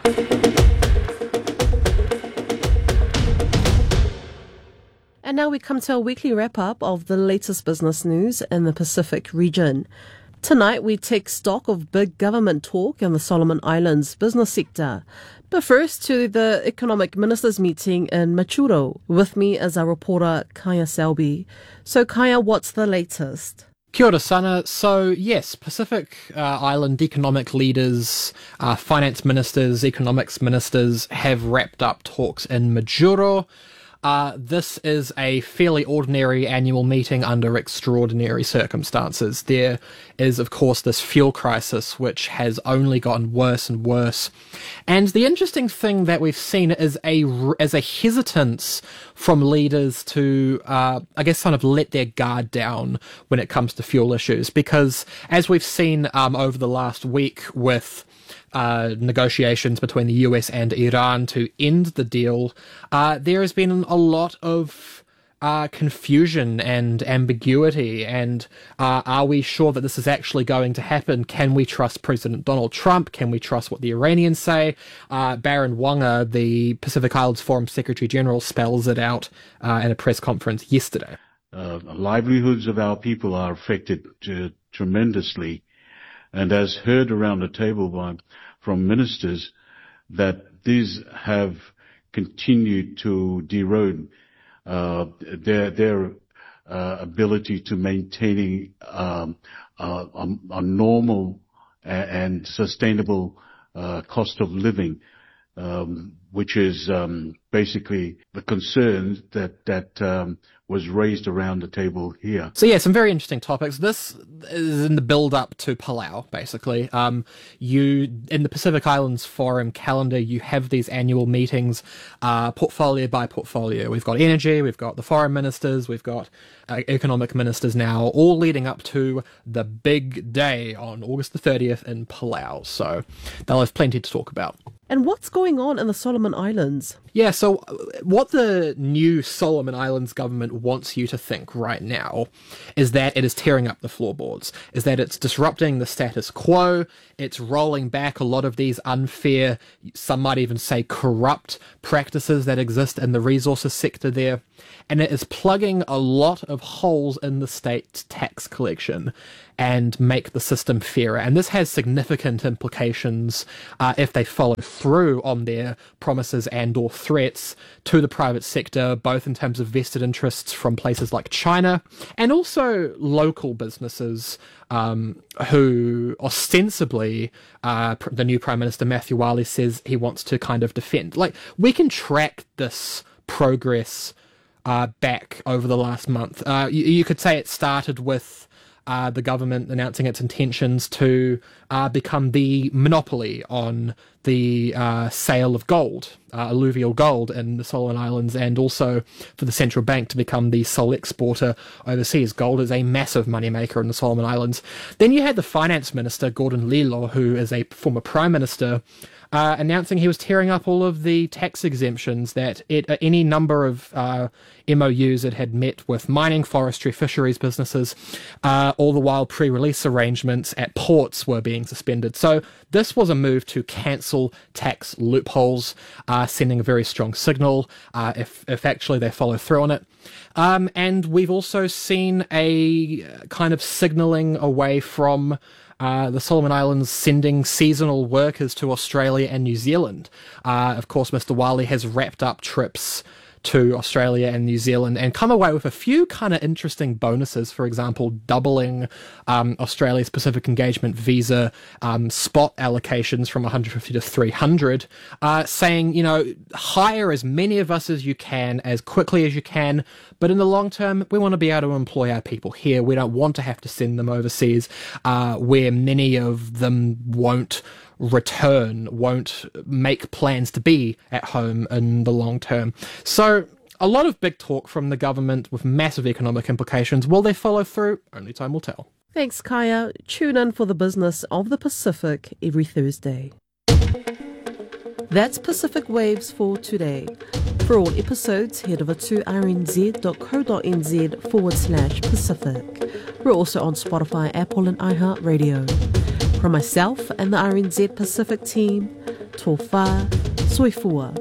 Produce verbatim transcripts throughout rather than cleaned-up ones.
And now we come to our weekly wrap-up of the latest business news in the Pacific region. Tonight, we take stock of big government talk in the Solomon Islands business sector. But first, to the Economic Ministers meeting in Machuro. With me is our reporter, Kaya Selby. So, Kaya, what's the latest? Kia ora sana. So, yes, Pacific uh, Island economic leaders, uh, finance ministers, economics ministers have wrapped up talks in Majuro. Uh, this is a fairly ordinary annual meeting under extraordinary circumstances. There is, of course, this fuel crisis, which has only gotten worse and worse. And the interesting thing that we've seen is a, is a hesitance from leaders to, uh, I guess, kind of let their guard down when it comes to fuel issues. Because as we've seen um, over the last week with Uh, negotiations between the U S and Iran to end the deal, uh, there has been a lot of uh, confusion and ambiguity. And uh, are we sure that this is actually going to happen? Can we trust President Donald Trump? Can we trust what the Iranians say? Uh, Baron Wanga, the Pacific Islands Forum Secretary General, spells it out uh, in a press conference yesterday. Uh, livelihoods of our people are affected uh, tremendously. And as heard around the table by, from ministers, that these have continued to erode uh, their their uh, ability to maintaining um, uh, a, a normal and sustainable uh, cost of living, um, which is um, basically the concern that that um, was raised around the table here. So yeah, some very interesting topics. This is in the build-up to Palau, basically. Um, you, in the Pacific Islands Forum calendar, you have these annual meetings, uh, portfolio by portfolio. We've got energy, we've got the foreign ministers, we've got uh, economic ministers now, all leading up to the big day on August the thirtieth in Palau. So they'll have plenty to talk about. And what's going on in the Solomon Islands? Yeah, so what the new Solomon Islands government wants you to think right now is that it is tearing up the floorboards, is that it's disrupting the status quo, it's rolling back a lot of these unfair, some might even say corrupt practices that exist in the resources sector there, and it is plugging a lot of holes in the state's tax collection and make the system fairer. And this has significant implications uh, if they follow through on their promises and or threats to the private sector, both in terms of vested interests from places like China and also local businesses um, who ostensibly uh, the new Prime Minister Matthew Wale says he wants to kind of defend. Like, we can track this progress uh, back over the last month. Uh, you, you could say it started with Uh, the government announcing its intentions to uh, become the monopoly on the uh, sale of gold, uh, alluvial gold in the Solomon Islands, and also for the central bank to become the sole exporter overseas. Gold is a massive moneymaker in the Solomon Islands. Then you had the finance minister, Gordon Lilo, who is a former prime minister, Uh, announcing he was tearing up all of the tax exemptions that it, uh, any number of uh, M O Us it had met with mining, forestry, fisheries businesses, uh, all the while pre-release arrangements at ports were being suspended. So this was a move to cancel tax loopholes, uh, sending a very strong signal uh, if, if actually they follow through on it. Um, and we've also seen a kind of signalling away from Uh, the Solomon Islands sending seasonal workers to Australia and New Zealand. Uh, of course, Mister Wale has wrapped up trips to Australia and New Zealand and come away with a few kind of interesting bonuses. For example, doubling um, Australia's Pacific Engagement visa um, spot allocations from one hundred fifty to three hundred, uh, saying, you know, hire as many of us as you can, as quickly as you can, but in the long term, we want to be able to employ our people here. We don't want to have to send them overseas, uh, where many of them won't return, won't make plans to be at home in the long term. So a lot of big talk from the government with massive economic implications. Will they follow through? Only time will tell. Thanks, Kaya. Tune in for the business of the Pacific every Thursday. That's Pacific Waves for today. For all episodes, head over to rnz.co.nz forward slash Pacific. We're also on Spotify, Apple and iHeartRadio. From myself and the R N Z Pacific team, tō whā, soifua.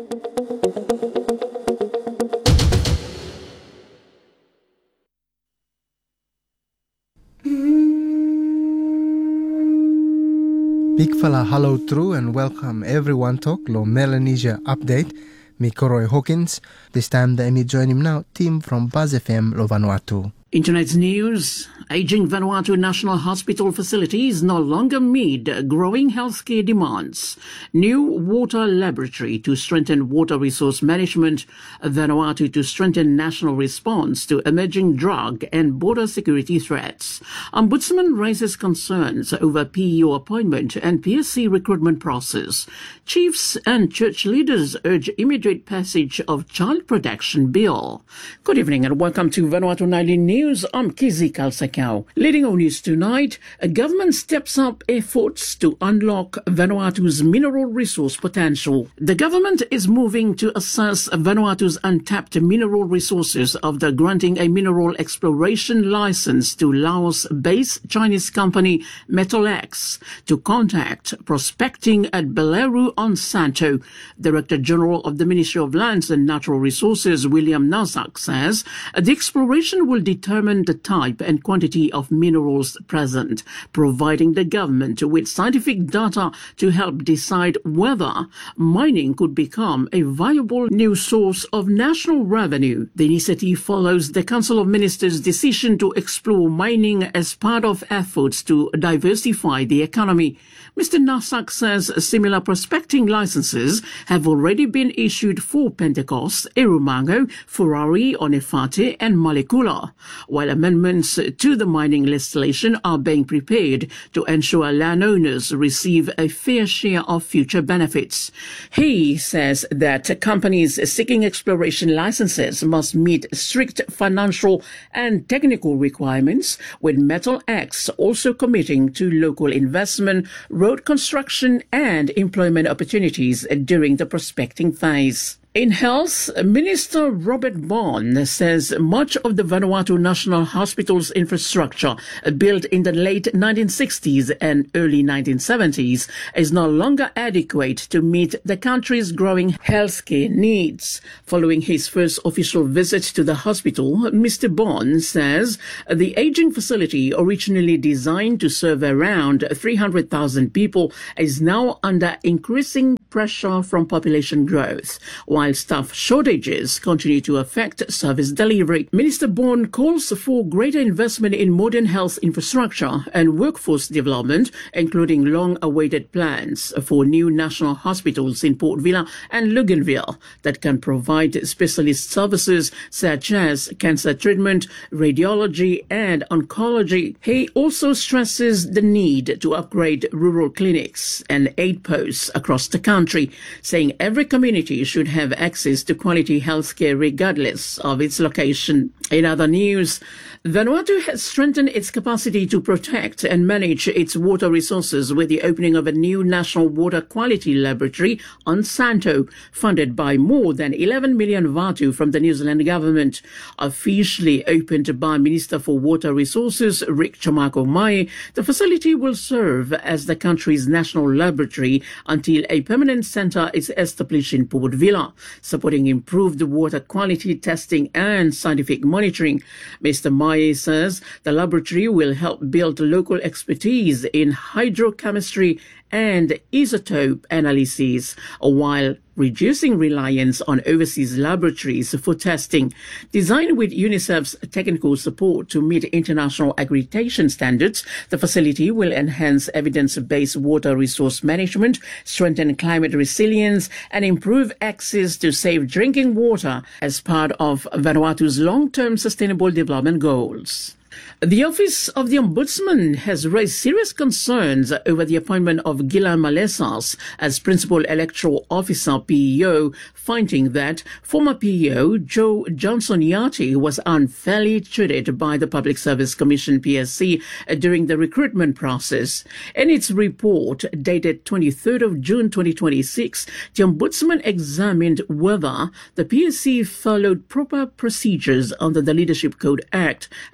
Big fella hello true and welcome everyone to Lo Melanesia Update. Me Koroi Hawkins. This time the me join him now, team from Buzz F M Lo Vanuatu. Internet news. Aging Vanuatu National Hospital facilities no longer meet growing healthcare demands. New water laboratory to strengthen water resource management. Vanuatu to strengthen national response to emerging drug and border security threats. Ombudsman raises concerns over P E O appointment and P S C recruitment process. Chiefs and church leaders urge immediate passage of Child Protection Bill. Good evening and welcome to Vanuatu Nightly News. I'm Kizi Kalsakau. Leading on news tonight, a government steps up efforts to unlock Vanuatu's mineral resource potential. The government is moving to assess Vanuatu's untapped mineral resources after granting a mineral exploration license to Laos-based Chinese company Metalex to contact prospecting at Beleru on Santo. Director General of the Ministry of Lands and Natural Resources, William Nazak, says the exploration will determine the type and quantity of minerals present, providing the government with scientific data to help decide whether mining could become a viable new source of national revenue. The initiative follows the Council of Ministers' decision to explore mining as part of efforts to diversify the economy. Mister Nasak says similar prospecting licenses have already been issued for Pentecost, Erumango, Ferrari, Onefate and Malekula, while amendments to the mining legislation are being prepared to ensure landowners receive a fair share of future benefits. He says that companies seeking exploration licenses must meet strict financial and technical requirements, with Metalex also committing to local investment, road construction and employment opportunities during the prospecting phase. In health, Minister Robert Bond says much of the Vanuatu National Hospital's infrastructure, built in the late nineteen sixties and early nineteen seventies, is no longer adequate to meet the country's growing healthcare needs. Following his first official visit to the hospital, Mister Bond says the aging facility, originally designed to serve around three hundred thousand people, is now under increasing pressure from population growth, while staff shortages continue to affect service delivery. Minister Bond calls for greater investment in modern health infrastructure and workforce development, including long-awaited plans for new national hospitals in Port Vila and Luganville that can provide specialist services such as cancer treatment, radiology and oncology. He also stresses the need to upgrade rural clinics and aid posts across the country, saying every community should have access to quality healthcare regardless of its location. In other news, Vanuatu has strengthened its capacity to protect and manage its water resources with the opening of a new national water quality laboratory on Santo, funded by more than eleven million Vatu from the New Zealand government. Officially opened by Minister for Water Resources Rick Chamako Mai, the facility will serve as the country's national laboratory until a permanent centre is established in Port Vila, supporting improved water quality testing and scientific monitoring. Mister Mai says the laboratory will help build local expertise in hydrochemistry and isotope analyses, while reducing reliance on overseas laboratories for testing. Designed with UNICEF's technical support to meet international accreditation standards, the facility will enhance evidence-based water resource management, strengthen climate resilience, and improve access to safe drinking water as part of Vanuatu's long-term sustainable development goals. The Office of the Ombudsman has raised serious concerns over the appointment of Gilan Malesas as Principal Electoral Officer P E O, finding that former P E O Joe Johnson-Yati was unfairly treated by the Public Service Commission P S C during the recruitment process. In its report dated twenty-third of June twenty twenty-six, the Ombudsman examined whether the P S C followed proper procedures under the Leadership Code Act and Public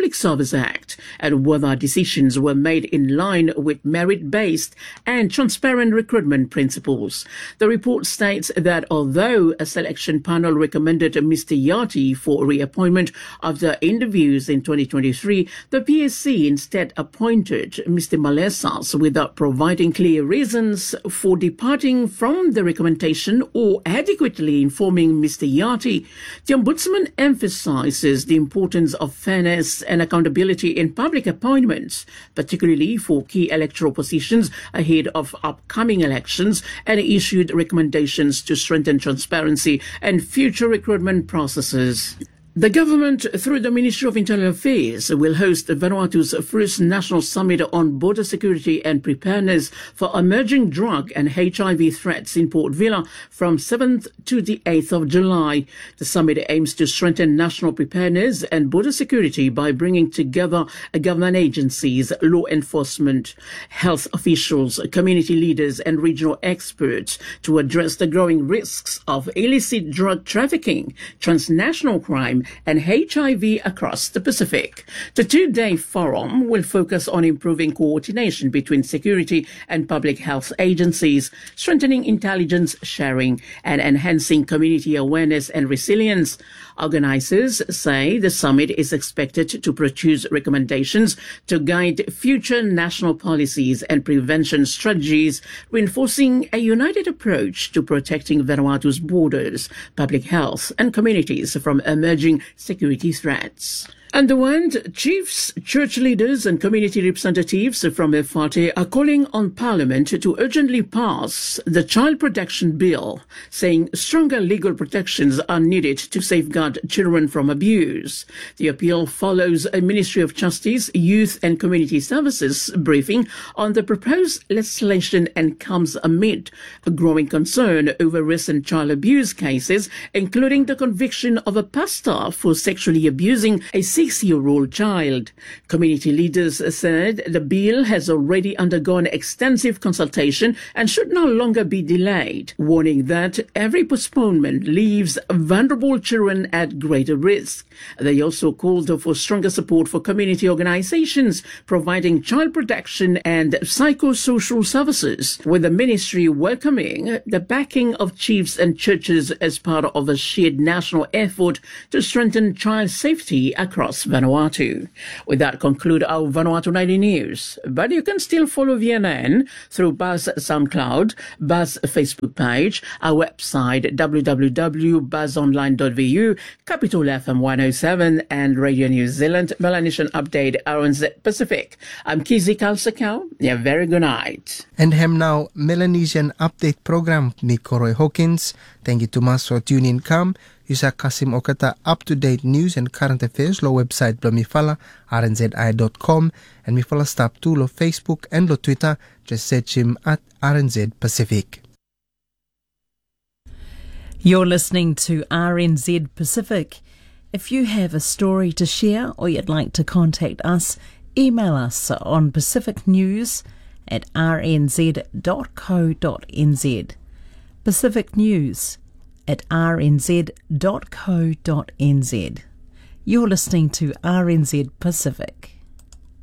Public Service Act and whether decisions were made in line with merit-based and transparent recruitment principles. The report states that although a selection panel recommended Mister Yati for reappointment after interviews in twenty twenty-three, the P S C instead appointed Mister Malesas without providing clear reasons for departing from the recommendation or adequately informing Mister Yati. The Ombudsman emphasizes the importance of fairness and accountability in public appointments, particularly for key electoral positions ahead of upcoming elections, and issued recommendations to strengthen transparency and future recruitment processes. The government, through the Ministry of Internal Affairs, will host Vanuatu's first national summit on border security and preparedness for emerging drug and H I V threats in Port Vila from seventh to the eighth of July. The summit aims to strengthen national preparedness and border security by bringing together government agencies, law enforcement, health officials, community leaders and regional experts to address the growing risks of illicit drug trafficking, transnational crime and H I V across the Pacific. The two-day forum will focus on improving coordination between security and public health agencies, strengthening intelligence sharing, and enhancing community awareness and resilience. Organizers say the summit is expected to produce recommendations to guide future national policies and prevention strategies, reinforcing a united approach to protecting Vanuatu's borders, public health, and communities from emerging security threats. On the one hand, chiefs, church leaders and community representatives from F R T are calling on Parliament to urgently pass the Child Protection Bill, saying stronger legal protections are needed to safeguard children from abuse. The appeal follows a Ministry of Justice, Youth and Community Services briefing on the proposed legislation and comes amid a growing concern over recent child abuse cases, including the conviction of a pastor for sexually abusing a six-year-old child. Community leaders said the bill has already undergone extensive consultation and should no longer be delayed, warning that every postponement leaves vulnerable children at greater risk. They also called for stronger support for community organizations providing child protection and psychosocial services, with the ministry welcoming the backing of chiefs and churches as part of a shared national effort to strengthen child safety across Vanuatu. With that, conclude our Vanuatu ninety News. But you can still follow V N N through Buzz SoundCloud, Buzz Facebook page, our website w w w dot buzz online dot v u, Capital F M one oh seven, and Radio New Zealand, Melanesian Update, R N Z Pacific. I'm Kizi Kalsakau. Yeah, very good night. And hem now, Melanesian Update program, me Koroi Hawkins. Thank you to mas for tuning come. Yusa Kasim Okata up-to-date news and current affairs lo website blo mifala r n z i dot com and mifala stop to lo Facebook and lo Twitter, just search him at R N Z Pacific. You're listening to R N Z Pacific. If you have a story to share or you'd like to contact us, email us on pacificnews at r n z dot co dot n z. Pacific News at r n z dot co dot n z. You're listening to R N Z Pacific.